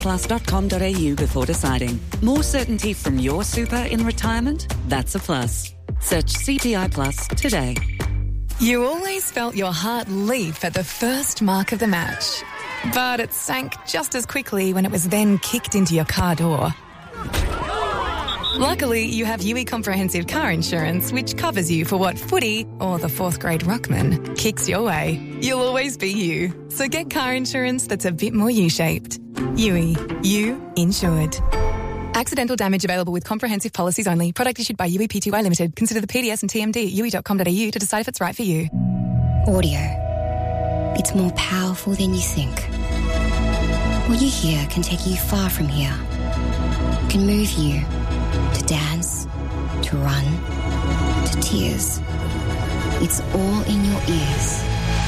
plus.com.au before deciding. More certainty from your super in retirement? That's a plus. Search CPI Plus today. You always felt your heart leap at the first mark of the match, but it sank just as quickly when it was then kicked into your car door. Luckily, you have UE Comprehensive Car Insurance, which covers you for what footy or the fourth grade ruckman kicks your way. You'll always be you. So get car insurance that's a bit more U-shaped. UE. You insured. Accidental damage available with comprehensive policies only. Product issued by UE Pty Limited. Consider the PDS and TMD at UE.com.au to decide if it's right for you. Audio. It's more powerful than you think. What you hear can take you far from here. It can move you to dance, to run, to tears. It's all in your ears.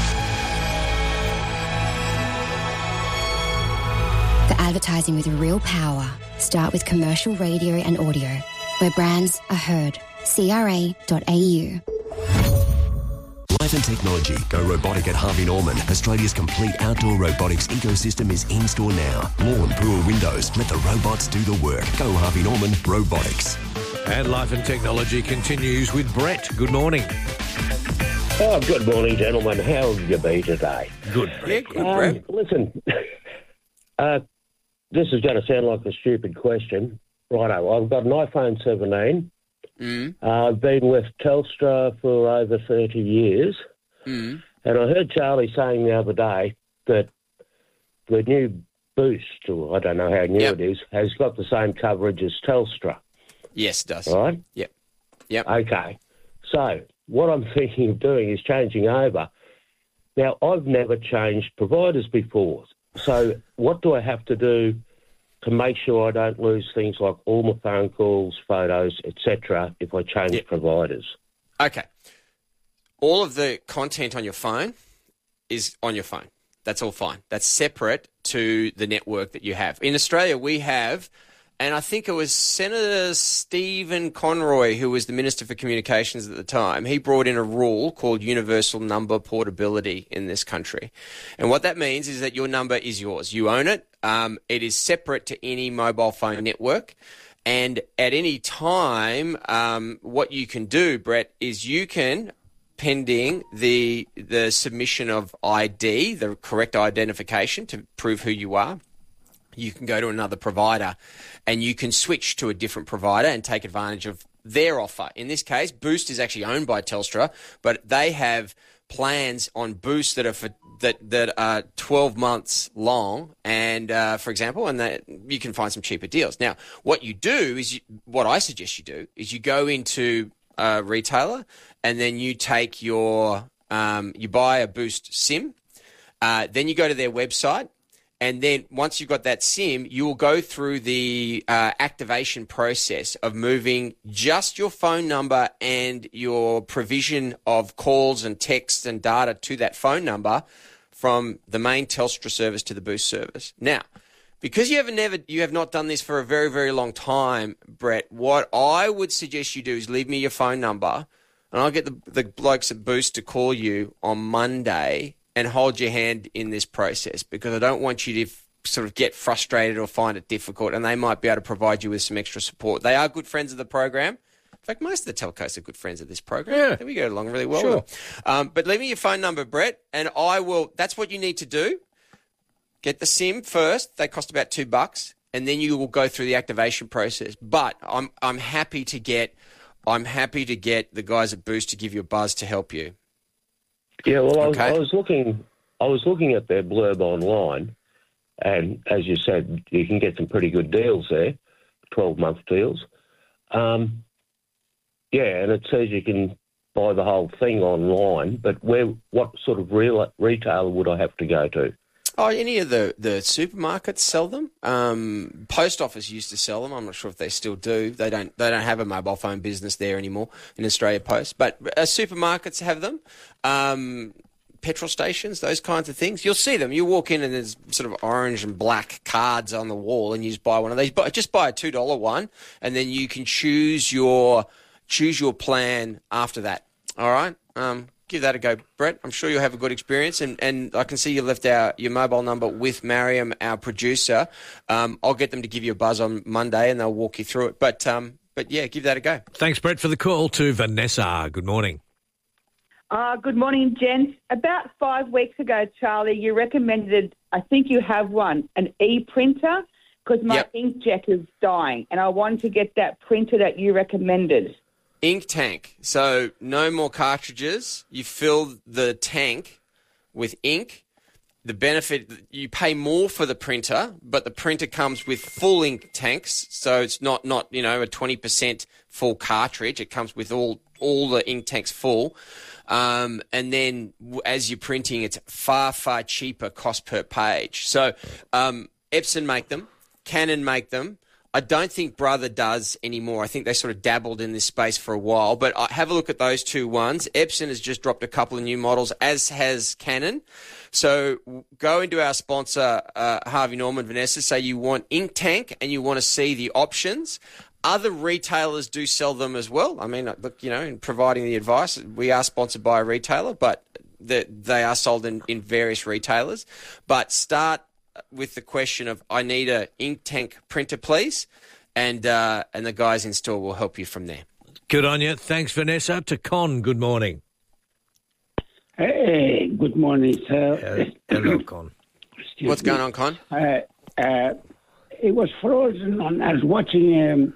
For advertising with real power, start with commercial radio and audio, where brands are heard. CRA.au. Life and Technology. Go robotic at Harvey Norman. Australia's complete outdoor robotics ecosystem is in store now. Lawn, pool, windows. Let the robots do the work. Go Harvey Norman Robotics. And Life and Technology continues with Brett. Good morning. Oh, good morning, gentlemen. How have you been today? Good, Brett. Yeah, good, Brett. Listen, this is going to sound like a stupid question. Righto, I've got an iPhone 17. I've been with Telstra for over 30 years. And I heard Charlie saying the other day that the new Boost, or I don't know how new it is, has got the same coverage as Telstra. Yes, it does. Right? Yep. Okay. So what I'm thinking of doing is changing over. Now, I've never changed providers before. So what do I have to do to make sure I don't lose things like all my phone calls, photos, etc. if I change providers? Okay. All of the content on your phone is on your phone. That's all fine. That's separate to the network that you have. In Australia, we have, and I think it was Senator Stephen Conroy, who was the Minister for Communications at the time, he brought in a rule called universal number portability in this country. And what that means is that your number is yours. You own it. It is separate to any mobile phone network. And at any time, what you can do, Brett, is you can, pending the submission of ID, the correct identification to prove who you are, you can go to another provider and you can switch to a different provider and take advantage of their offer. In this case, Boost is actually owned by Telstra, but they have plans on Boost that are that are 12 months long, and for example, and that you can find some cheaper deals. Now, what you do is, what I suggest you do is you go into a retailer and then you take your you buy a Boost SIM, then you go to their website. And then once you've got that SIM, you will go through the activation process of moving just your phone number and your provision of calls and texts and data to that phone number from the main Telstra service to the Boost service. Now, because you have not done this for a very, very long time, Brett, what I would suggest you do is leave me your phone number and I'll get the blokes at Boost to call you on Monday and hold your hand in this process, because I don't want you to sort of get frustrated or find it difficult, and they might be able to provide you with some extra support. They are good friends of the program. In fact, most of the telcos are good friends of this program. Yeah. I think we get along really well. Sure. But leave me your phone number, Brett, and I will. That's what you need to do. Get the SIM first. They cost about $2, and then you will go through the activation process. But I'm happy to get the guys at Boost to give you a buzz to help you. Yeah, well, I was looking at their blurb online, and as you said, you can get some pretty good deals there, 12-month deals. And it says you can buy the whole thing online, but what sort of retailer would I have to go to? Oh, any of the supermarkets sell them. Post office used to sell them. I'm not sure if they still do. They don't have a mobile phone business there anymore in Australia Post, but supermarkets have them. Petrol stations, those kinds of things. You'll see them. You walk in and there's sort of orange and black cards on the wall, and you just buy one of these. Just buy a $2 one, and then you can choose your plan after that. All right. give that a go, Brett. I'm sure you'll have a good experience. And I can see you left your mobile number with Mariam, our producer. I'll get them to give you a buzz on Monday and they'll walk you through it. But yeah, give that a go. Thanks, Brett, for the call to Vanessa. Good morning. Good morning, gents. About 5 weeks ago, Charlie, you recommended, I think you have one, an e-printer, because my inkjet is dying, and I wanted to get that printer that you recommended. Ink tank. So no more cartridges. You fill the tank with ink. The benefit, you pay more for the printer, but the printer comes with full ink tanks, so it's not a 20% full cartridge. It comes with all the ink tanks full. And then as you're printing, it's far, far cheaper cost per page. So Epson make them, Canon make them. I don't think Brother does anymore. I think they sort of dabbled in this space for a while. But have a look at those two ones. Epson has just dropped a couple of new models, as has Canon. So go into our sponsor, Harvey Norman, Vanessa, say you want ink tank and you want to see the options. Other retailers do sell them as well. I mean, look, in providing the advice, we are sponsored by a retailer, but they are sold in various retailers. But start with the question of, I need a ink tank printer, please, and the guys in store will help you from there. Good on you. Thanks, Vanessa. To Con, good morning. Hey, good morning, sir. Hello, Con. What's going on, Con? It was frozen I was watching.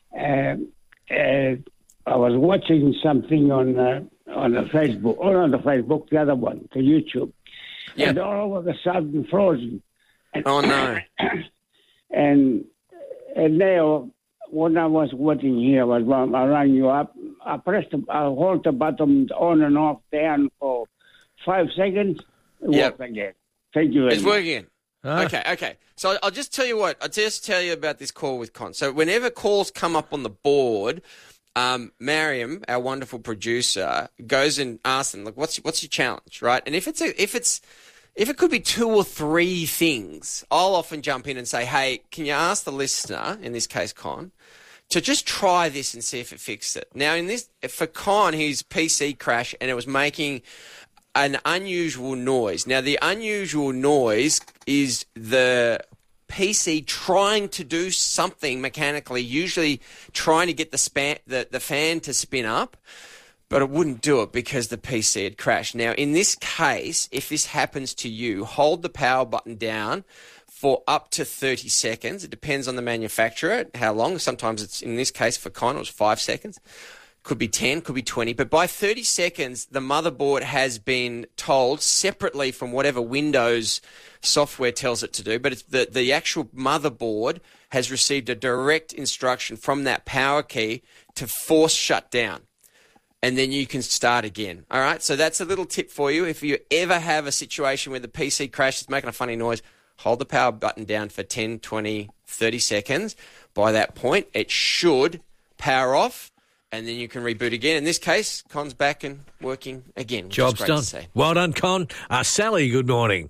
I was watching something on the Facebook, or on the Facebook, the other one, the YouTube, and all of a sudden frozen. Oh no! and now, when I was watching here, I rang you up. I hold the button on and off down for 5 seconds. It worked again. Thank you very much. It's working. Okay. So I'll just tell you about this call with Con. So whenever calls come up on the board, Mariam, our wonderful producer, goes and asks them, "Look, what's your challenge, right?" And if it could be 2 or 3 things, I'll often jump in and say, "Hey, can you ask the listener, in this case Con, to just try this and see if it fixes it?" Now, for Con, his PC crashed and it was making an unusual noise. Now, the unusual noise is the PC trying to do something mechanically, usually trying to get the fan to spin up, but it wouldn't do it because the PC had crashed. Now, in this case, if this happens to you, hold the power button down for up to 30 seconds. It depends on the manufacturer, how long. Sometimes it's, in this case, for Con, it was 5 seconds. Could be 10, could be 20. But by 30 seconds, the motherboard has been told separately from whatever Windows software tells it to do. But it's the actual motherboard has received a direct instruction from that power key to force shut down. And then you can start again. All right? So that's a little tip for you. If you ever have a situation where the PC crashes, making a funny noise, hold the power button down for 10, 20, 30 seconds. By that point, it should power off. And then you can reboot again. In this case, Con's back and working again. Job's done. Well done, Con. Sally, good morning.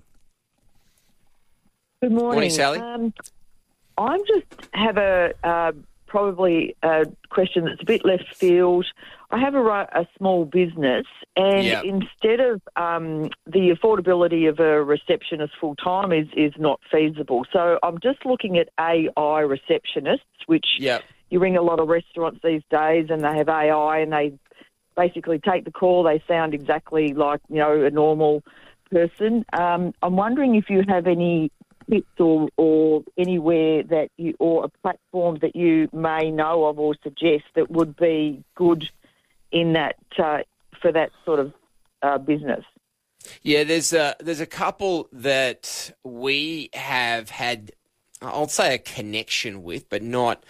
Good morning. Morning, Sally. I just have probably a question that's a bit left field. I have a small business, and instead of the affordability of a receptionist full-time is not feasible. So I'm just looking at AI receptionists, which... You ring a lot of restaurants these days and they have AI and they basically take the call. They sound exactly like, a normal person. I'm wondering if you have any tips or anywhere or a platform that you may know of or suggest that would be good in that for that sort of business. Yeah, there's a couple that we have had, I'll say, a connection with, but not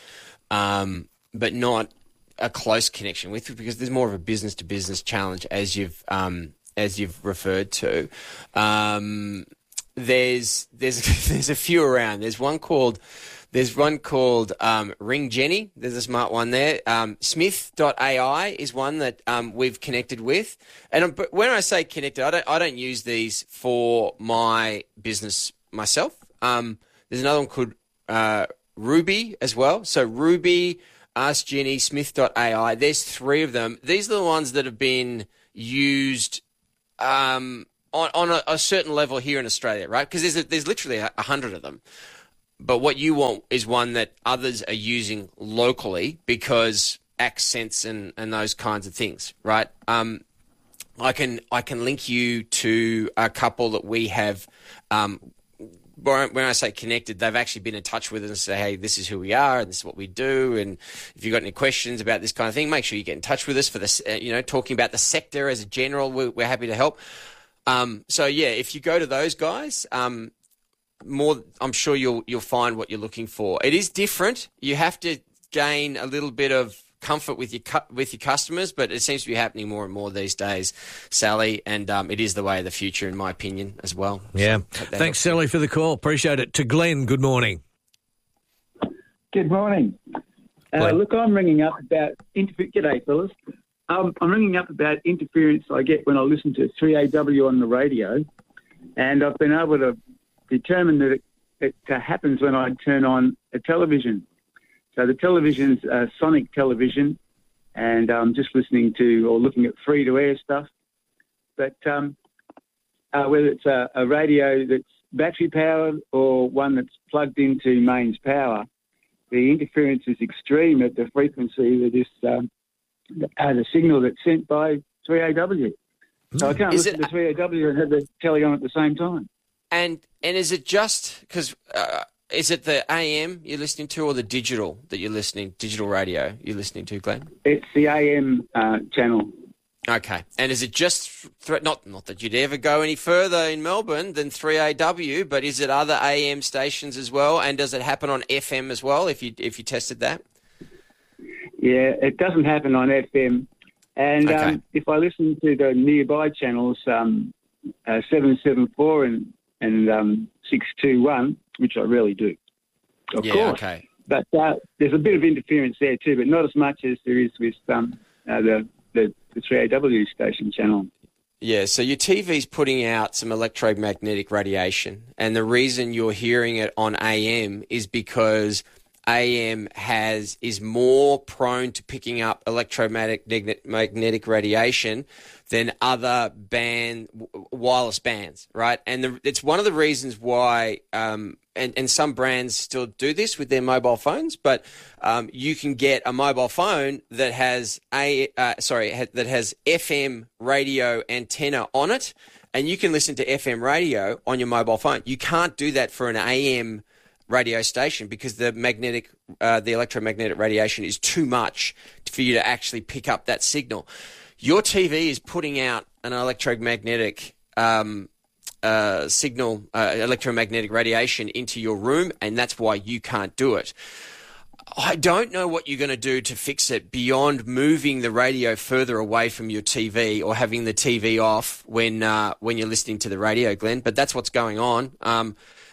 a close connection with, because there's more of a business-to-business challenge, as you've referred to. There's a few around. There's one called Ring Jenny. There's a smart one there. Smith.ai is one that we've connected with. But when I say connected, I don't use these for my business myself. There's another one called Ruby as well. So Ruby, Ask Jenny, Smith.ai. There's 3 of them. These are the ones that have been, used on a certain level here in Australia, right? Because there's literally 100 of them. But what you want is one that others are using locally because accents and those kinds of things, right? I can link you to a couple that we have. When I say connected, they've actually been in touch with us and say, hey, this is who we are and this is what we do. And if you've got any questions about this kind of thing, make sure you get in touch with us for this, talking about the sector as a general. We're happy to help. So, yeah, if you go to those guys, I'm sure you'll find what you're looking for. It is different. You have to gain a little bit of comfort with your customers, but it seems to be happening more and more these days, Sally, and it is the way of the future, in my opinion, as well. Yeah. So thanks, Sally, for the call. Appreciate it. To Glenn, good morning. Good morning. Look, I'm ringing up about G'day, fellas. I'm ringing up about interference I get when I listen to 3AW on the radio, and I've been able to determine that it happens when I turn on a television. So the television's Sonic television, and I'm just listening to or looking at free-to-air stuff. But whether it's a radio that's battery-powered or one that's plugged into mains power, the interference is extreme at the frequency that is the signal that's sent by 3AW. So I can't listen to 3AW and have the telly on at the same time. And is it just because... is it the AM you're listening to or the digital radio you're listening to, Glenn? It's the AM channel. Okay. And is it just, not that you'd ever go any further in Melbourne than 3AW, but is it other AM stations as well? And does it happen on FM as well if you tested that? Yeah, it doesn't happen on FM. And okay. If I listen to the nearby channels, 774 and 621, which I really do, of course. Okay. But there's a bit of interference there too, but not as much as there is with the 3AW station channel. Yeah, so your TV's putting out some electromagnetic radiation, and the reason you're hearing it on AM is because AM is more prone to picking up electromagnetic radiation than other wireless bands, right? And it's one of the reasons why, and some brands still do this with their mobile phones, but you can get a mobile phone that has that has FM radio antenna on it, and you can listen to FM radio on your mobile phone. You can't do that for an AM radio station because the electromagnetic radiation is too much for you to actually pick up that signal. Your TV is putting out an electromagnetic signal, electromagnetic radiation into your room, and that's why you can't do it. I don't know what you're going to do to fix it beyond moving the radio further away from your TV or having the TV off when you're listening to the radio, Glenn, but that's what's going on.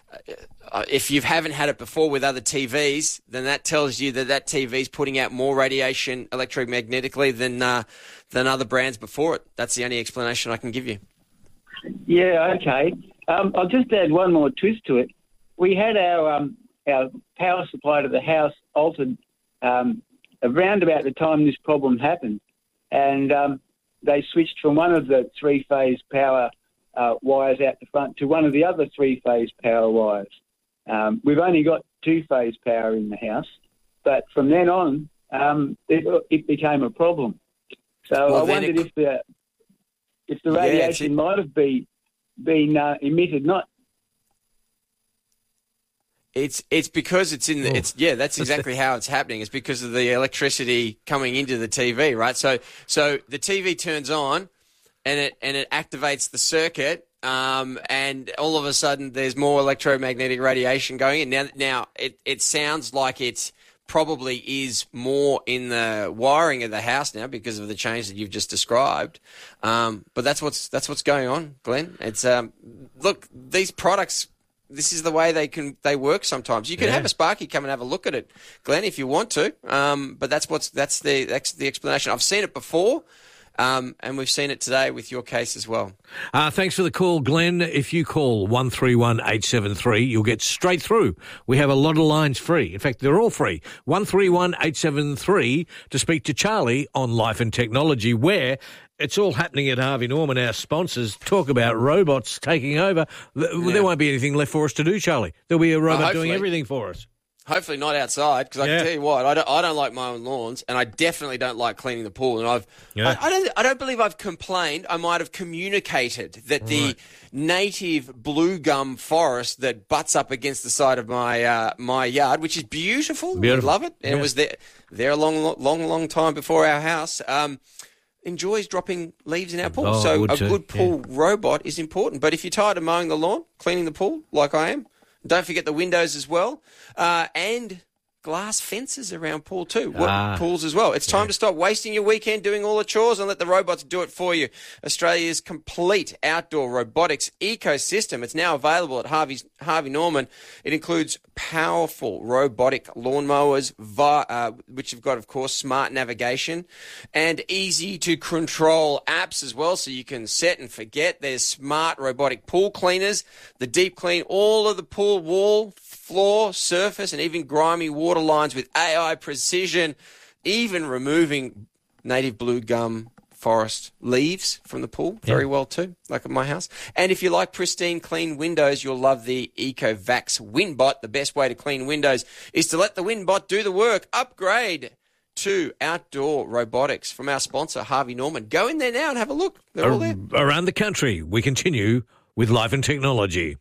If you haven't had it before with other TVs, then that tells you that TV's putting out more radiation electromagnetically than other brands before it. That's the only explanation I can give you. Yeah, okay. I'll just add one more twist to it. We had our power supply to the house altered around about the time this problem happened, and they switched from one of the three-phase power wires out the front to one of the other three-phase power wires. We've only got two-phase power in the house, but from then on, it became a problem. So I wondered if the radiation might have been emitted. Not. It's because it's in the that's exactly how it's happening. It's because of the electricity coming into the TV, right? So the TV turns on, and it activates the circuit. And all of a sudden there's more electromagnetic radiation going in. Now it sounds like it probably is more in the wiring of the house now because of the change that you've just described. But that's what's going on, Glenn. It's look, these products, this is the way they work sometimes. You can have a Sparky come and have a look at it, Glenn, if you want to. But that's the explanation. I've seen it before. And we've seen it today with your case as well. Thanks for the call, Glenn. If you call 131873, you'll get straight through. We have a lot of lines free. In fact, they're all free. 131873 to speak to Charlie on Life and Technology, where It's all happening at Harvey Norman. Our sponsors talk about robots taking over. There won't be anything left for us to do, Charlie. There'll be a robot doing everything for us. Hopefully not outside, because I can tell you what, I don't like mowing lawns, and I definitely don't like cleaning the pool. And I don't believe I've complained. I might have communicated that the native blue gum forest that butts up against the side of my yard, which is beautiful. I love it. And it was there a long time before our house. Enjoys dropping leaves in our pool. So a good pool robot is important. But if you're tired of mowing the lawn, cleaning the pool, like I am, don't forget the windows as well, and glass fences around pools as well. It's time to stop wasting your weekend doing all the chores and let the robots do it for you. Australia's complete outdoor robotics ecosystem. It's now available at Harvey Norman. It includes powerful robotic lawnmowers, which have got, of course, smart navigation and easy-to-control apps as well, so you can set and forget. There's smart robotic pool cleaners, the deep clean all of the pool wall, floor, surface, and even grimy water lines with AI precision, even removing native blue gum forest leaves from the pool very well too, like at my house. And if you like pristine, clean windows, you'll love the EcoVax WindBot. The best way to clean windows is to let the WindBot do the work. Upgrade to outdoor robotics from our sponsor, Harvey Norman. Go in there now and have a look. They're all there. Around the country, we continue with Life and Technology.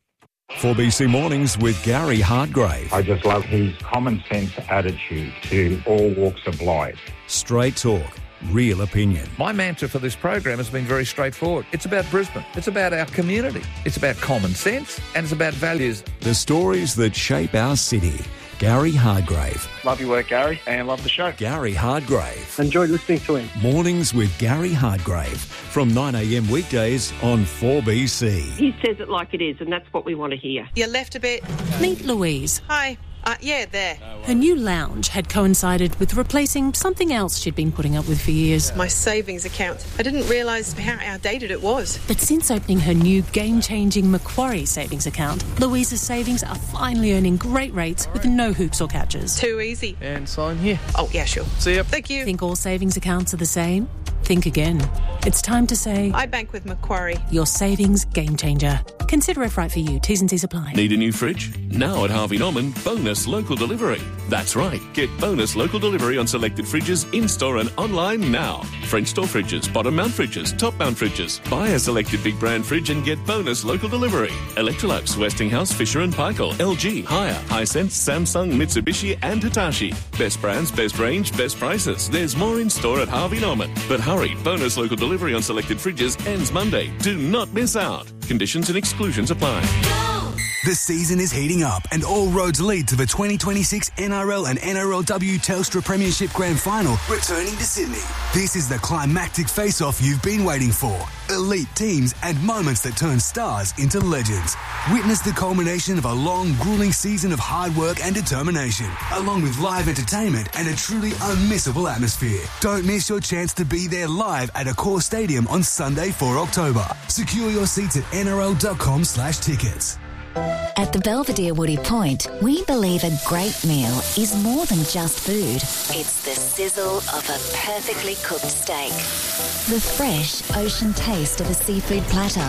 4BC Mornings with Gary Hardgrave. I just love his common sense attitude to all walks of life. Straight talk, real opinion. My mantra for this program has been very straightforward. It's about Brisbane. It's about our community. It's about common sense, and it's about values. The stories that shape our city. Gary Hardgrave. Love your work, Gary, and love the show. Gary Hardgrave. Enjoyed listening to him. Mornings with Gary Hardgrave from 9 a.m. weekdays on 4BC. He says it like it is, and that's what we want to hear. You left a bit. Meet Louise. Hi. Yeah, there. Her new lounge had coincided with replacing something else she'd been putting up with for years. My savings account. I didn't realise how outdated it was. But since opening her new game-changing Macquarie savings account, Louise's savings are finally earning great rates with no hoops or catches. Too easy. And sign here. Oh, yeah, sure. See ya. Thank you. Think all savings accounts are the same? Think again. It's time to say... I bank with Macquarie. Your savings game changer. Consider if right for you. T's and C's apply. Need a new fridge? Now at Harvey Norman, bonus local delivery. That's right. Get bonus local delivery on selected fridges in-store and online now. French door fridges, bottom mount fridges, top mount fridges. Buy a selected big brand fridge and get bonus local delivery. Electrolux, Westinghouse, Fisher & Paykel, LG, Haier, Hisense, Samsung, Mitsubishi and Hitachi. Best brands, best range, best prices. There's more in-store at Harvey Norman. But hurry, bonus local delivery on selected fridges ends Monday. Do not miss out. Conditions and exclusions apply. The season is heating up and all roads lead to the 2026 NRL and NRLW Telstra Premiership Grand Final returning to Sydney. This is the climactic face-off you've been waiting for. Elite teams and moments that turn stars into legends. Witness the culmination of a long, grueling season of hard work and determination, along with live entertainment and a truly unmissable atmosphere. Don't miss your chance to be there live at Accor Stadium on Sunday, 4 October. Secure your seats at nrl.com/tickets. At the Belvedere Woody Point, we believe a great meal is more than just food. It's the sizzle of a perfectly cooked steak, the fresh ocean taste of a seafood platter.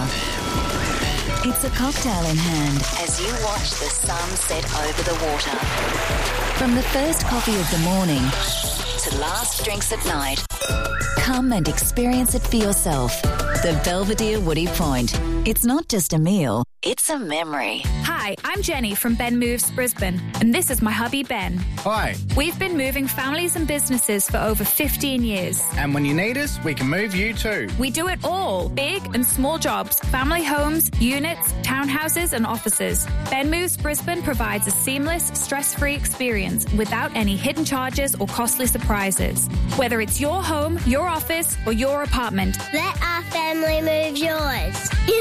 It's a cocktail in hand as you watch the sun set over the water. From the first coffee of the morning to last drinks at night, come and experience it for yourself. The Belvedere Woody Point. It's not just a meal, it's a memory. Hi, I'm Jenny from Ben Moves Brisbane, and this is my hubby Ben. Hi. We've been moving families and businesses for over 15 years. And when you need us, we can move you too. We do it all, big and small jobs, family homes, units, townhouses and offices. Ben Moves Brisbane provides a seamless, stress-free experience without any hidden charges or costly surprises. Whether it's your home, your office or your apartment. Let our family move yours.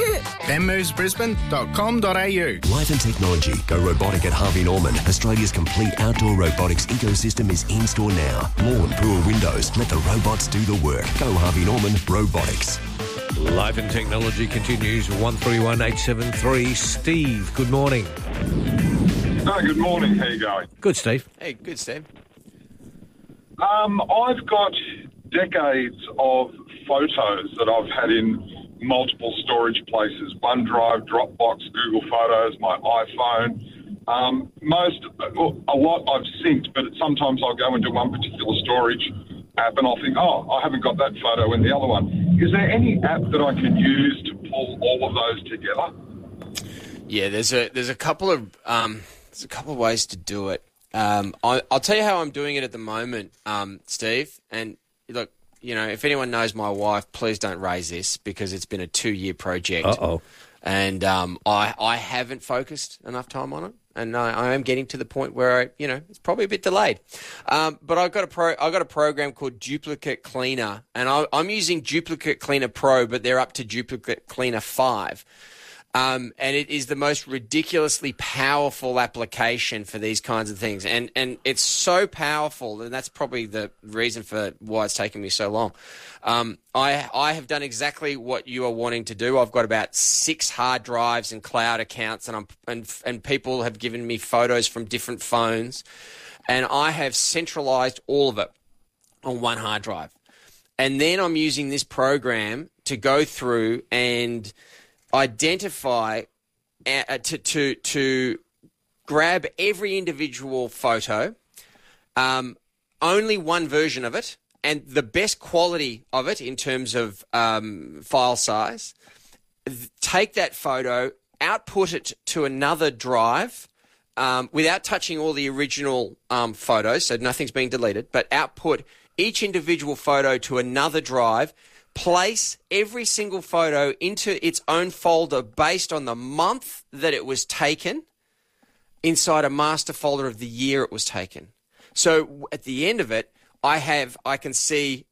benmovesbrisbane.com.au. Life and Technology. Go robotic at Harvey Norman. Australia's complete outdoor robotics ecosystem is in-store now. Lawn, pool, windows. Let the robots do the work. Go Harvey Norman Robotics. Life and Technology continues. 131873. Steve, good morning. Hi, good morning. How you going? Good, Steve. Hey, good, Steve. I've got decades of photos that I've had in multiple storage places, OneDrive, Dropbox, Google Photos, my iPhone. A lot I've synced, but sometimes I'll go into one particular storage app and I'll think, I haven't got that photo in the other one. Is there any app that I can use to pull all of those together? Yeah, there's a couple of ways to do it. I'll tell you how I'm doing it at the moment, Steve. And look, if anyone knows my wife, please don't raise this because it's been a 2-year project. Uh-oh. And I haven't focused enough time on it. And I am getting to the point where it's probably a bit delayed. But I've got a program called Duplicate Cleaner, and I'm using Duplicate Cleaner Pro, but they're up to Duplicate Cleaner 5. And it is the most ridiculously powerful application for these kinds of things. And it's so powerful, and that's probably the reason for why it's taken me so long. I have done exactly what you are wanting to do. I've got about 6 hard drives and cloud accounts, and people have given me photos from different phones, and I have centralized all of it on one hard drive. And then I'm using this program to go through and identify to grab every individual photo, only one version of it, and the best quality of it in terms of file size, take that photo, output it to another drive without touching all the original photos, so nothing's being deleted, but output each individual photo to another drive, place every single photo into its own folder based on the month that it was taken inside a master folder of the year it was taken. So at the end of it, I can see,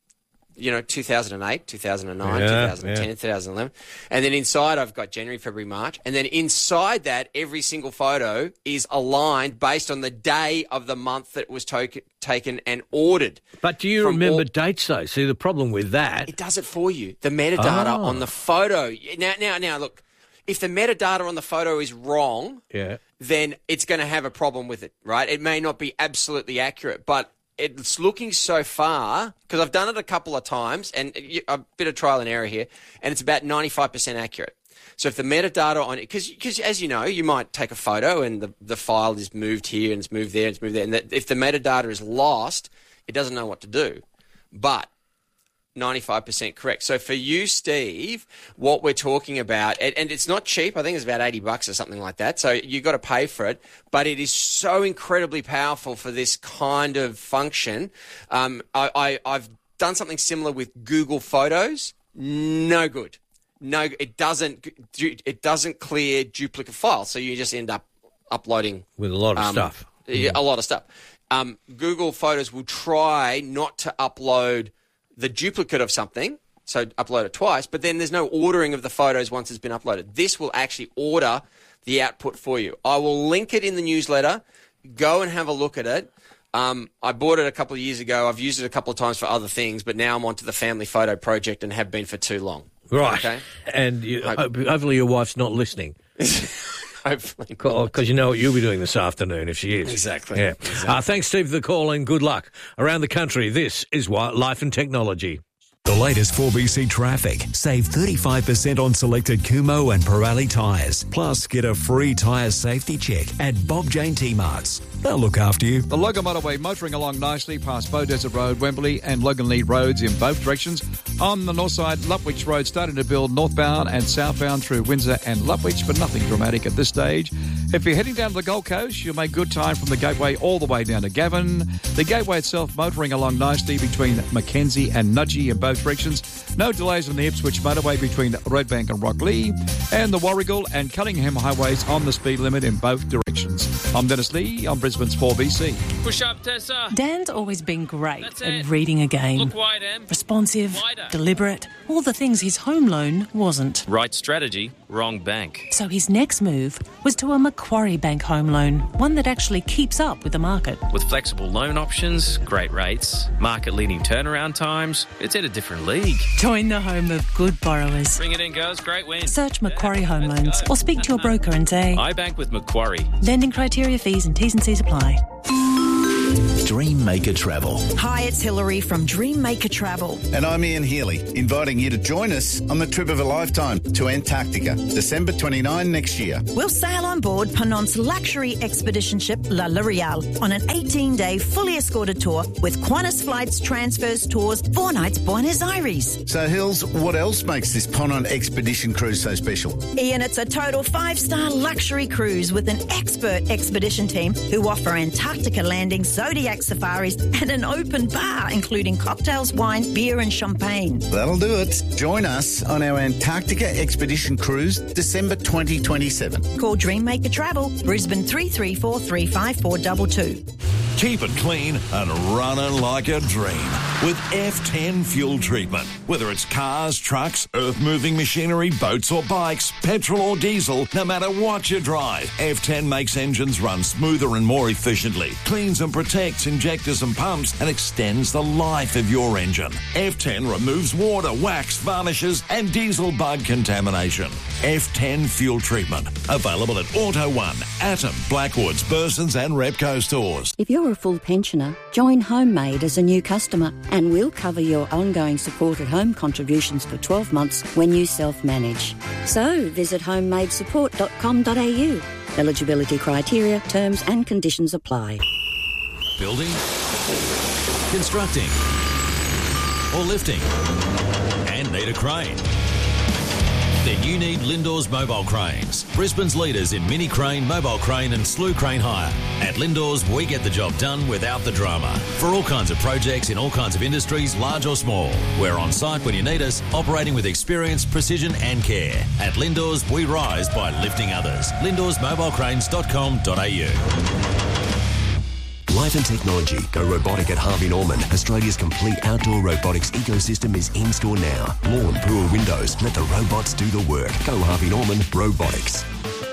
2008, 2009, 2010, 2011. And then inside I've got January, February, March. And then inside that, every single photo is aligned based on the day of the month that it was taken and ordered. But do you remember dates, though? See, the problem with that... It does it for you. The metadata on the photo. Now, look, if the metadata on the photo is wrong, then it's going to have a problem with it, right? It may not be absolutely accurate, but it's looking so far, because I've done it a couple of times, and a bit of trial and error here, and it's about 95% accurate. So if the metadata on it, because as you know, you might take a photo and the file is moved here and it's moved there and it's moved there, and if the metadata is lost, it doesn't know what to do. But 95% correct. So for you, Steve, what we're talking about, and it's not cheap. I think it's about $80 or something like that. So you've got to pay for it, but it is so incredibly powerful for this kind of function. I've done something similar with Google Photos. No good. No, it doesn't clear duplicate files. So you just end up uploading with a lot of stuff. A lot of stuff. Google Photos will try not to upload the duplicate of something, so upload it twice, but then there's no ordering of the photos once it's been uploaded. This will actually order the output for you. I will link it in the newsletter. Go and have a look at it. I bought it a couple of years ago. I've used it a couple of times for other things, but now I'm onto the family photo project and have been for too long. Right. Okay? And hopefully your wife's not listening. Hopefully. Because you know what you'll be doing this afternoon if she is. Exactly. Yeah. Exactly. Thanks, Steve, for the call, and good luck around the country. This is Life and Technology. The latest 4BC traffic. Save 35% on selected Kumho and Pirelli tyres. Plus, get a free tyre safety check at Bob Jane T-Marts. They'll look after you. The Logan Motorway motoring along nicely past Bow Desert Road, Wembley and Logan Lead roads in both directions. On the north side, Lutwich Road starting to build northbound and southbound through Windsor and Lutwich, but nothing dramatic at this stage. If you're heading down to the Gold Coast, you'll make good time from the Gateway all the way down to Gavin. The Gateway itself motoring along nicely between Mackenzie and Nudgee in both directions. No delays on the Ipswich motorway between Redbank and Rocklea, and the Warragul and Cunningham highways on the speed limit in both directions. I'm Dennis Lee on Brisbane's 4BC. Push up, Tessa. Dan's always been great at reading a game. Look wide, Em. Responsive, Wider. deliberate, all the things his home loan wasn't. Right strategy, wrong bank. So his next move was to a Macquarie Bank home loan, one that actually keeps up with the market. With flexible loan options, great rates, market-leading turnaround times, it's at a different league. Join the home of good borrowers. Bring it in, girls. Great win. Search Macquarie Home Loans or speak to your broker and say, I bank with Macquarie. Lending criteria, fees and T's and C's apply. Dreammaker Travel. Hi, it's Hilary from Dreammaker Travel. And I'm Ian Healy, inviting you to join us on the trip of a lifetime to Antarctica, December 29 next year. We'll sail on board Ponant's luxury expedition ship La L'Oreal on an 18-day fully escorted tour with Qantas flights, transfers, tours, 4 nights Buenos Aires. So, Hills, what else makes this Ponant expedition cruise so special? Ian, it's a total 5-star luxury cruise with an expert expedition team who offer Antarctica landings, Zodiac safaris and an open bar, including cocktails, wine, beer and champagne. That'll do it. Join us on our Antarctica expedition cruise, December 2027. Call Dreammaker Travel, Brisbane 334 35422. Keep it clean and running like a dream with F10 fuel treatment. Whether it's cars, trucks, earth-moving machinery, boats or bikes, petrol or diesel, no matter what you drive, F10 makes engines run smoother and more efficiently, cleans and protects injectors and pumps, and extends the life of your engine. F10 removes water, wax, varnishes and diesel bug contamination. F10 fuel treatment. Available at Auto One, Atom, Blackwoods, Bursons and Repco stores. If you're a full pensioner, join Homemade as a new customer and we'll cover your ongoing supported home contributions for 12 months when you self-manage. So visit homemadesupport.com.au. Eligibility criteria, terms and conditions apply. Building, constructing, or lifting, and need a crane? Then you need Lindor's Mobile Cranes, Brisbane's leaders in mini crane, mobile crane and slew crane hire. At Lindor's, we get the job done without the drama. For all kinds of projects in all kinds of industries, large or small. We're on site when you need us, operating with experience, precision and care. At Lindor's, we rise by lifting others. Lindor'sMobileCranes.com.au. Life and Technology go robotic at Harvey Norman. Australia's complete outdoor robotics ecosystem is in store now. Lawn, pool, windows, let the robots do the work. Go Harvey Norman Robotics.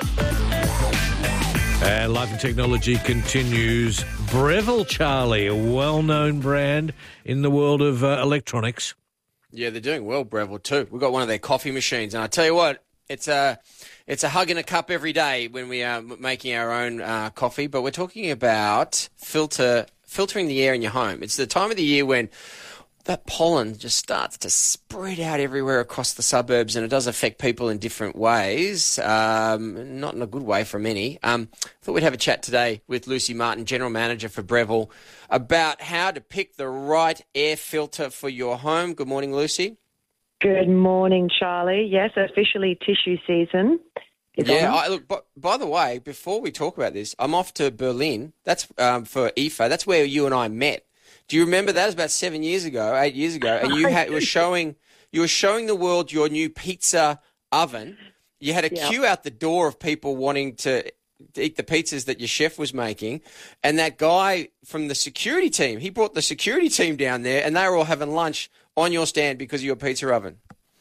And Life and Technology continues. Breville, Charlie, a well-known brand in the world of electronics. Yeah, they're doing well, Breville, too. We've got one of their coffee machines, and I tell you what, it's a hug in a cup every day when we are making our own coffee, but we're talking about filtering the air in your home. It's the time of the year when that pollen just starts to spread out everywhere across the suburbs, and it does affect people in different ways, not in a good way for many. I thought we'd have a chat today with Lucy Martin, General Manager for Breville, about how to pick the right air filter for your home. Good morning, Lucy. Good morning, Charlie. Yes, officially tissue season. Look. By the way, before we talk about this, I'm off to Berlin. That's for IFA. That's where you and I met. Do you remember that? It was about 8 years ago, and you were showing the world your new pizza oven. You had a queue out the door of people wanting to eat the pizzas that your chef was making, and that guy from the security team, he brought the security team down there, and they were all having lunch on your stand because of your pizza oven.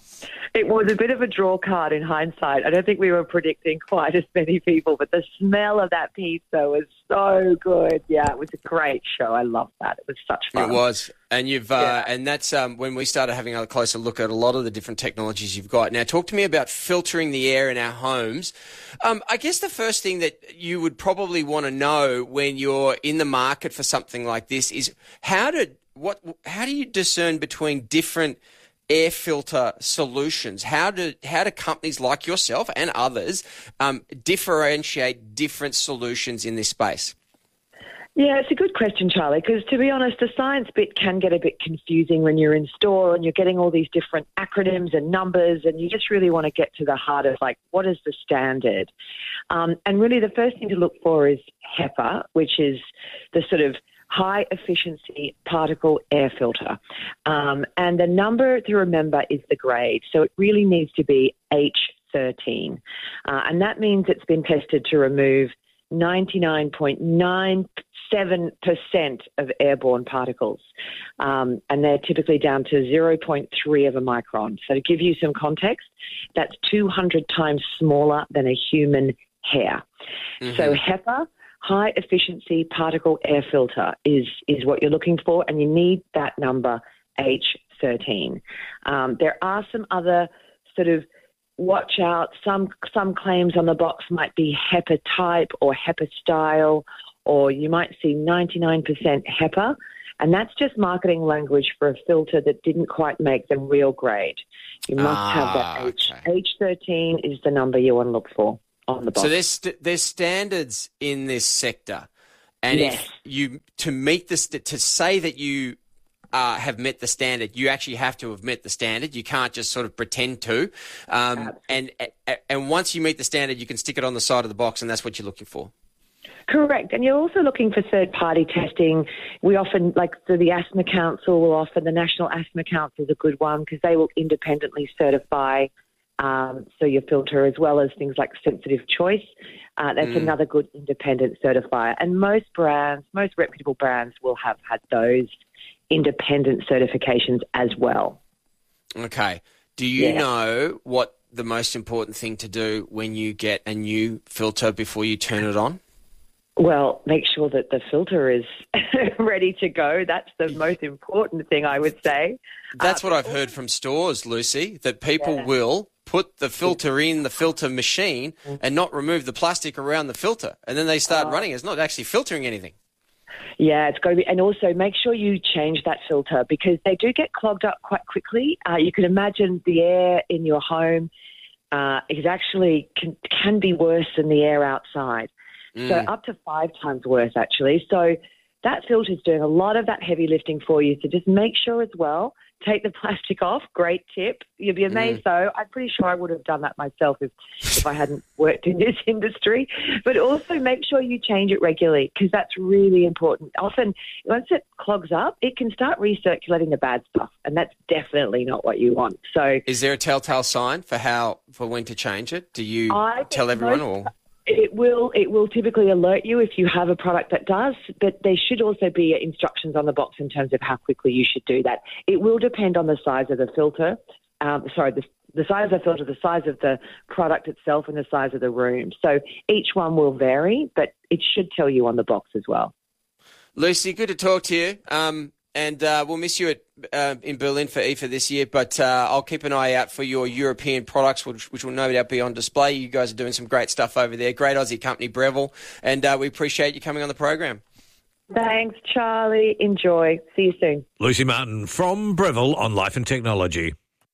It was a bit of a draw card in hindsight. I don't think we were predicting quite as many people, but the smell of that pizza was so good. Yeah, it was a great show. I loved that. It was such fun. It was. And and that's when we started having a closer look at a lot of the different technologies you've got. Now, talk to me about filtering the air in our homes. I guess the first thing that you would probably want to know when you're in the market for something like this is how do you discern between different air filter solutions? How do companies like yourself and others differentiate different solutions in this space? Yeah, it's a good question, Charlie, because to be honest, the science bit can get a bit confusing when you're in store and you're getting all these different acronyms and numbers, and you just really want to get to the heart of, like, what is the standard? And really the first thing to look for is HEPA, which is the sort of high efficiency particle air filter. And the number to remember is the grade. So it really needs to be H13. And that means it's been tested to remove 99.97% of airborne particles. And they're typically down to 0.3 of a micron. So to give you some context, that's 200 times smaller than a human hair. Mm-hmm. So HEPA, high efficiency particle air filter, is what you're looking for, and you need that number H13. There are some other sort of watch out. Some claims on the box might be HEPA type or HEPA style or you might see 99% HEPA, and that's just marketing language for a filter that didn't quite make the real grade. You must have that H13 is the number you want to look for on the box. So there's standards in this sector, and if you to say that you have met the standard, you actually have to have met the standard. You can't just sort of pretend to. And once you meet the standard, you can stick it on the side of the box, and that's what you're looking for. Correct. And you're also looking for third-party testing. We often, the Asthma Council will offer, the National Asthma Council is a good one because they will independently certify your filter, as well as things like Sensitive Choice. That's another good independent certifier. And most reputable brands will have had those independent certifications as well. Okay. Do you know what the most important thing to do when you get a new filter before you turn it on? Well, make sure that the filter is ready to go. That's the most important thing, I would say. That's what I've heard from stores, Lucy, that people will put the filter in the filter machine and not remove the plastic around the filter. And then they start running. It's not actually filtering anything. Yeah, it's got to be. And also make sure you change that filter because they do get clogged up quite quickly. You can imagine the air in your home is actually can be worse than the air outside. So up to 5 times worse, actually. So that filter is doing a lot of that heavy lifting for you. So just make sure as well, take the plastic off. Great tip. You'll be amazed, though. I'm pretty sure I would have done that myself if I hadn't worked in this industry. But also make sure you change it regularly because that's really important. Often, once it clogs up, it can start recirculating the bad stuff, and that's definitely not what you want. So, is there a telltale sign for when to change it? Do you tell everyone or...? It will typically alert you if you have a product that does, but there should also be instructions on the box in terms of how quickly you should do that. It will depend on the size of the filter, the size of the filter, the size of the product itself, and the size of the room. So each one will vary, but it should tell you on the box as well. Lucy, good to talk to you. And we'll miss you in Berlin for IFA this year, but I'll keep an eye out for your European products, which will no doubt be on display. You guys are doing some great stuff over there. Great Aussie company, Breville, and we appreciate you coming on the program. Thanks, Charlie. Enjoy. See you soon. Lucy Martin from Breville on Life and Technology.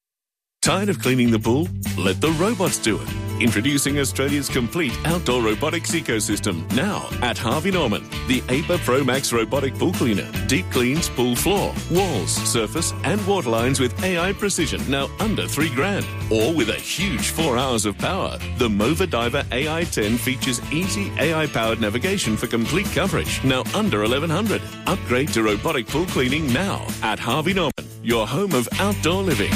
Tired of cleaning the pool? Let the robots do it. Introducing Australia's complete outdoor robotics ecosystem now at Harvey Norman. The APA Pro Max robotic pool cleaner. Deep cleans pool floor, walls, surface and water lines with AI precision, now under $3,000. Or with a huge 4 hours of power. The Mova Diver AI 10 features easy AI-powered navigation for complete coverage, now under $1,100. Upgrade to robotic pool cleaning now at Harvey Norman, your home of outdoor living.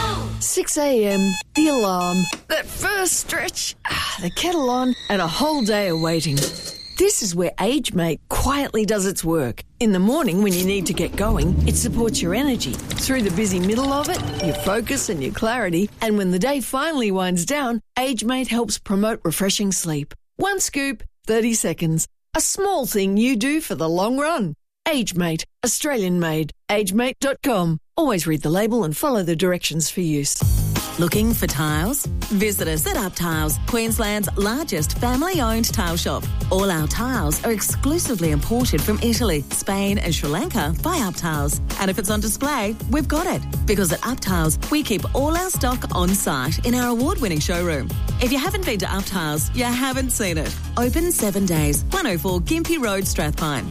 6 a.m, the alarm, that first stretch, the kettle on, and a whole day of waiting. This is where AgeMate quietly does its work. In the morning when you need to get going, it supports your energy. Through the busy middle of it, your focus and your clarity. And when the day finally winds down, AgeMate helps promote refreshing sleep. One scoop, 30 seconds. A small thing you do for the long run. AgeMate, Australian made. AgeMate.com. Always read the label and follow the directions for use. Looking for tiles? Visit us at Up Tiles, Queensland's largest family-owned tile shop. All our tiles are exclusively imported from Italy, Spain and Sri Lanka by Up Tiles. And if it's on display, we've got it. Because at Up Tiles, we keep all our stock on site in our award-winning showroom. If you haven't been to Up Tiles, you haven't seen it. Open 7 days, 104 Gympie Road, Strathpine.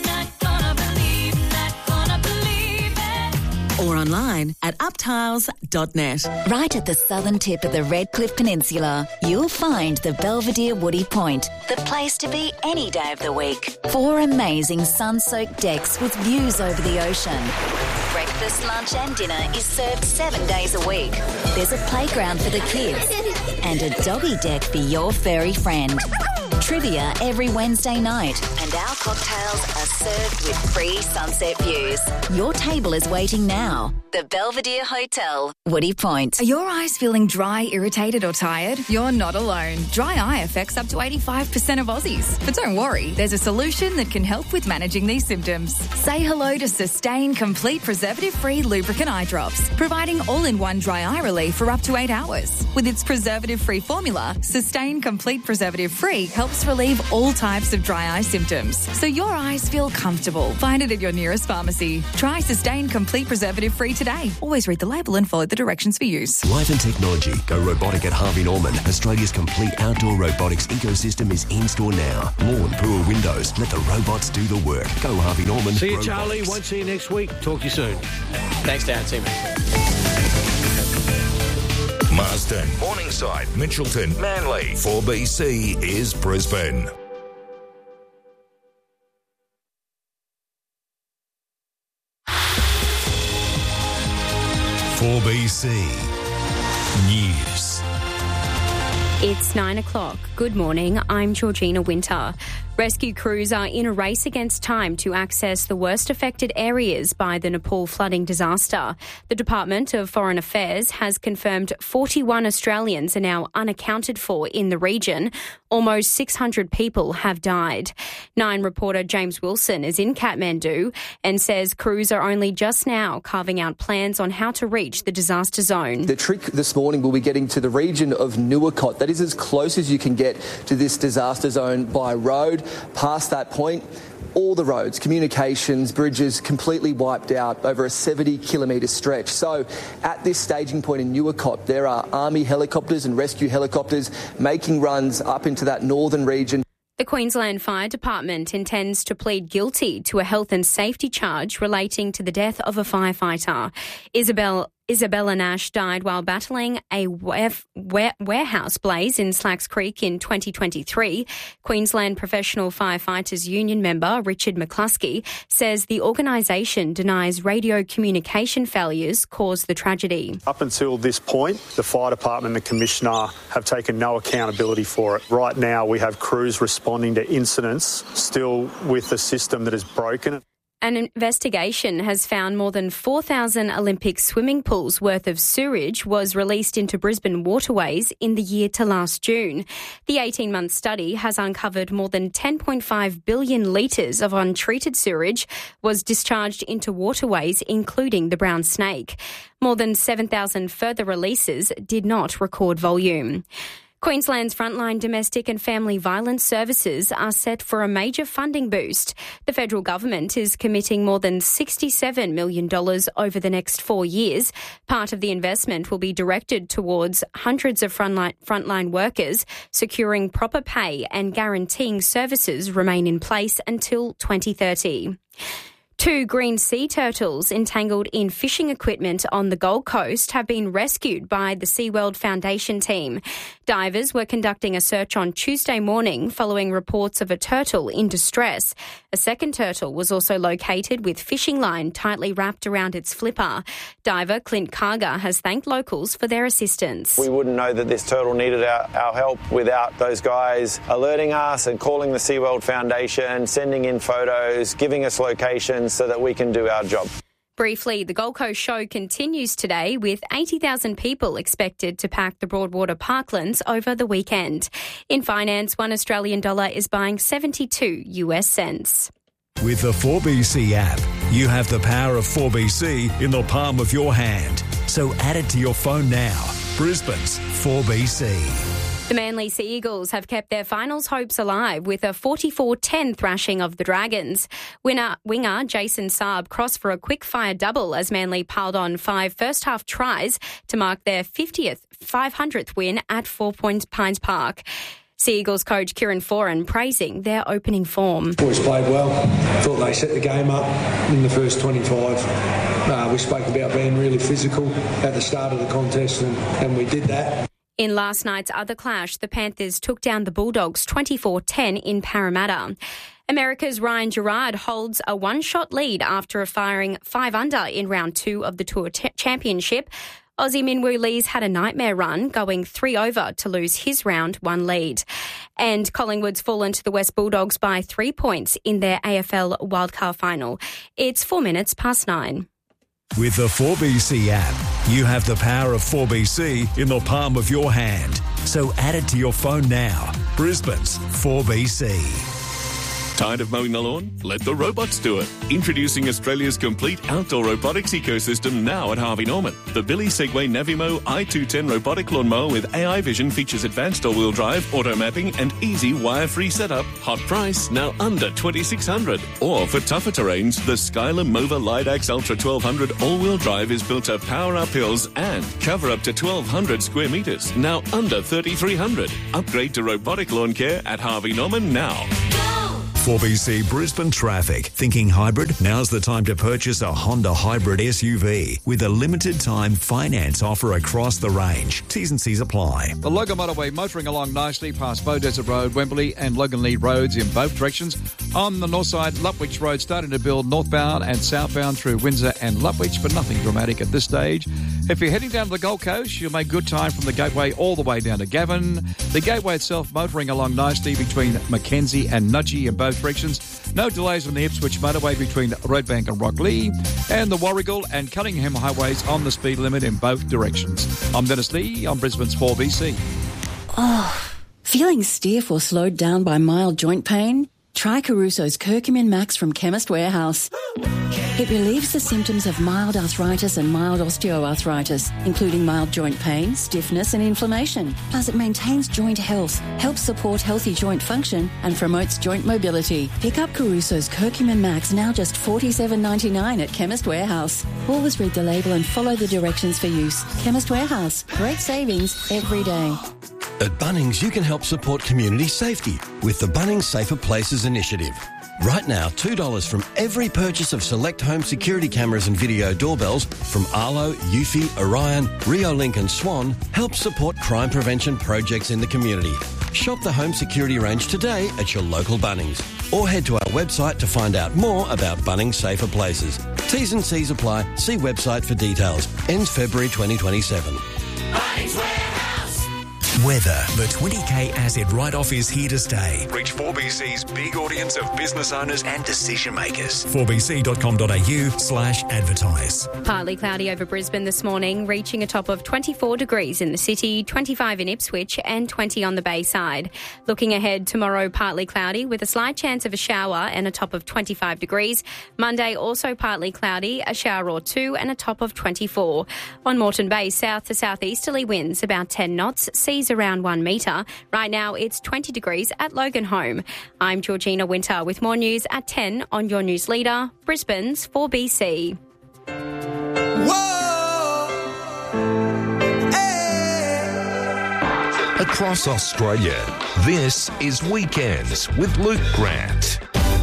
Or online at uptiles.net. Right at the southern tip of the Redcliffe Peninsula, you'll find the Belvedere Woody Point, the place to be any day of the week. 4 amazing sun-soaked decks with views over the ocean. Breakfast, lunch and dinner is served 7 days a week. There's a playground for the kids and a doggy deck for your furry friend. Trivia every Wednesday night, and our cocktails are served with free sunset views. Your table is waiting now. The Belvedere Hotel, Woody Point. Are your eyes feeling dry, irritated or tired? You're not alone. Dry eye affects up to 85% of Aussies. But don't worry, there's a solution that can help with managing these symptoms. Say hello to Sustain Complete Preservative-Free Lubricant Eye Drops, providing all-in-one dry eye relief for up to 8 hours. With its preservative-free formula, Sustain Complete Preservative-Free helps helps relieve all types of dry eye symptoms, so your eyes feel comfortable. Find it at your nearest pharmacy. Try Sustain Complete Preservative-Free today. Always read the label and follow the directions for use. Life and Technology. Go robotic at Harvey Norman. Australia's complete outdoor robotics ecosystem is in-store now. Lawn, pool, windows. Let the robots do the work. Go Harvey Norman. See you, Robotics. Charlie. Won't see you next week. Talk to you soon. Thanks, Dan. See you, mate. Marsden, Morningside, Mitchelton, Manly. 4BC is Brisbane. For BC News. It's 9 o'clock. Good morning. I'm Georgina Winter. Rescue crews are in a race against time to access the worst affected areas by the Nepal flooding disaster. The Department of Foreign Affairs has confirmed 41 Australians are now unaccounted for in the region. Almost 600 people have died. Nine reporter James Wilson is in Kathmandu and says crews are only just now carving out plans on how to reach the disaster zone. The trick this morning will be getting to the region of Nuwakot. That is as close as you can get to this disaster zone by road. Past that point, all the roads, communications, bridges completely wiped out over a 70-kilometre stretch. So at this staging point in Nuwakot, there are Army helicopters and rescue helicopters making runs up into that northern region. The Queensland Fire Department intends to plead guilty to a health and safety charge relating to the death of a firefighter. Isabella Nash died while battling a warehouse blaze in Slacks Creek in 2023. Queensland Professional Firefighters Union member Richard McCluskey says the organisation denies radio communication failures caused the tragedy. Up until this point, the Fire Department and the Commissioner have taken no accountability for it. Right now, we have crews responding to incidents still with a system that is broken. An investigation has found more than 4,000 Olympic swimming pools worth of sewage was released into Brisbane waterways in the year to last June. The 18-month study has uncovered more than 10.5 billion litres of untreated sewage was discharged into waterways, including the Brown Snake. More than 7,000 further releases did not record volume. Queensland's frontline domestic and family violence services are set for a major funding boost. The federal government is committing more than $67 million over the next 4 years. Part of the investment will be directed towards hundreds of frontline workers, securing proper pay and guaranteeing services remain in place until 2030. 2 green sea turtles entangled in fishing equipment on the Gold Coast have been rescued by the SeaWorld Foundation team. Divers were conducting a search on Tuesday morning following reports of a turtle in distress. A second turtle was also located with fishing line tightly wrapped around its flipper. Diver Clint Carger has thanked locals for their assistance. We wouldn't know that this turtle needed our help without those guys alerting us and calling the SeaWorld Foundation, sending in photos, giving us locations so that we can do our job. Briefly, the Gold Coast show continues today with 80,000 people expected to pack the Broadwater Parklands over the weekend. In finance, $1 Australian is buying 72 US cents. With the 4BC app, you have the power of 4BC in the palm of your hand. So add it to your phone now. Brisbane's 4BC. The Manly Sea Eagles have kept their finals hopes alive with a 44-10 thrashing of the Dragons. Winger Jason Saab crossed for a quick-fire double as Manly piled on 5 first-half tries to mark their 500th win at 4 Pines Park. Sea Eagles coach Kieran Foran praising their opening form. Boys played well. Thought they set the game up in the first 25. We spoke about being really physical at the start of the contest and we did that. In last night's other clash, the Panthers took down the Bulldogs 24-10 in Parramatta. America's Ryan Gerard holds a one-shot lead after firing 5 under in round 2 of the Tour Championship. Aussie Minwoo Lee's had a nightmare run, going 3 over to lose his round 1 lead. And Collingwood's fallen to the West Bulldogs by 3 points in their AFL wildcard final. It's 4 minutes past 9. With the 4BC app, you have the power of 4BC in the palm of your hand. So add it to your phone now. Brisbane's 4BC. Tired of mowing the lawn? Let the robots do it. Introducing Australia's complete outdoor robotics ecosystem now at Harvey Norman. The Billy Segway Navimo i210 robotic lawnmower with AI vision features advanced all-wheel drive, auto mapping and easy wire-free setup. Hot price, now under $2,600. Or for tougher terrains, the Skyler Mova Lidax Ultra 1200 all-wheel drive is built to power up hills and cover up to 1,200 square metres, now under $3,300. Upgrade to robotic lawn care at Harvey Norman now. 4BC Brisbane Traffic. Thinking hybrid? Now's the time to purchase a Honda Hybrid SUV with a limited time finance offer across the range. T's and C's apply. The Logan Motorway motoring along nicely past Bow Desert Road, Wembley and Logan Lee roads in both directions. On the north side, Lutwich Road starting to build northbound and southbound through Windsor and Lutwich, but nothing dramatic at this stage. If you're heading down to the Gold Coast, you'll make good time from the Gateway all the way down to Gavin. The Gateway itself motoring along nicely between Mackenzie and Nudgee in both directions. No delays on the Ipswich motorway between Roadbank and Rocklea, and the Warrigal and Cunningham highways on the speed limit in both directions. I'm Dennis Lee on Brisbane's 4BC. Oh, feeling stiff or slowed down by mild joint pain? Try Caruso's Curcumin Max from Chemist Warehouse. It relieves the symptoms of mild arthritis and mild osteoarthritis, including mild joint pain, stiffness and inflammation. Plus, it maintains joint health, helps support healthy joint function and promotes joint mobility. Pick up Caruso's Curcumin Max, now just $47.99 at Chemist Warehouse. Always read the label and follow the directions for use. Chemist Warehouse. Great savings every day. At Bunnings, you can help support community safety with the Bunnings Safer Places initiative. Right now, $2 from every purchase of select home security cameras and video doorbells from Arlo, Eufy, Orion, Riolink and Swan helps support crime prevention projects in the community. Shop the home security range today at your local Bunnings or head to our website to find out more about Bunnings Safer Places. T's and C's apply. See website for details. Ends February 2027. Bunnings Warehouse. Weather. The 20K asset write-off is here to stay. Reach 4BC's big audience of business owners and decision makers. 4bc.com.au/advertise. Partly cloudy over Brisbane this morning, reaching a top of 24 degrees in the city, 25 in Ipswich and 20 on the Bayside. Looking ahead, tomorrow partly cloudy with a slight chance of a shower and a top of 25 degrees. Monday also partly cloudy, a shower or two and a top of 24. On Moreton Bay, south to southeasterly winds about 10 knots, seas around 1 metre. Right now it's 20 degrees at Logan Home. I'm Georgina Winter with more news at 10 on your news leader, Brisbane's 4BC. Across Australia, this is Weekends with Luke Grant.